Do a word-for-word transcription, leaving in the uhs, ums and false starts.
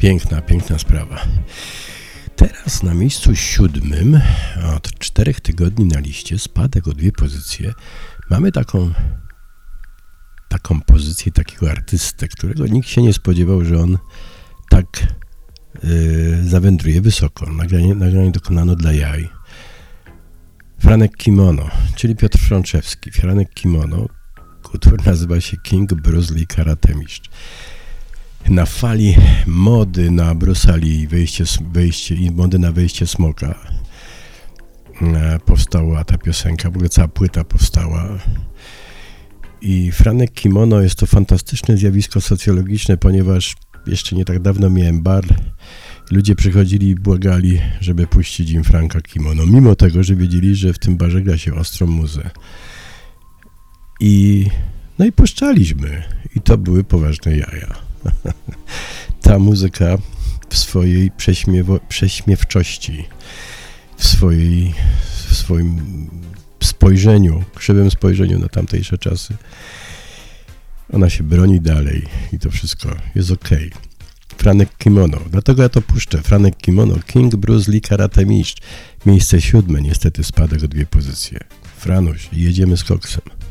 Piękna, piękna sprawa. Teraz na miejscu siódmym, od czterech tygodni na liście, spadek o dwie pozycje, mamy taką, taką pozycję takiego artystę, którego nikt się nie spodziewał, że on tak yy, zawędruje wysoko. Nagranie, nagranie dokonano dla jaj. Franek Kimono, czyli Piotr Frączewski. Franek Kimono, utwór nazywa się King Bruce Lee Karate Mistrz. Na fali mody na Bruce'a Lee, wejście, wejście, i mody na wejście smoka powstała ta piosenka, w ogóle cała płyta powstała. I Franek Kimono jest to fantastyczne zjawisko socjologiczne, ponieważ jeszcze nie tak dawno miałem bar. Ludzie przychodzili i błagali, żeby puścić im Franka Kimono, mimo tego, że wiedzieli, że w tym barze gra się ostrą muzę. I no i puszczaliśmy. I to były poważne jaja. Ta muzyka w swojej prześmiewo- prześmiewczości, w, swojej, w swoim spojrzeniu, krzywym spojrzeniu na tamtejsze czasy, ona się broni dalej i to wszystko jest okej. Okay. Franek Kimono, dlatego ja to puszczę. Franek Kimono, King Bruce Lee Karate Mistrz. Miejsce siódme, niestety spadek o dwie pozycje. Franuś, jedziemy z koksem.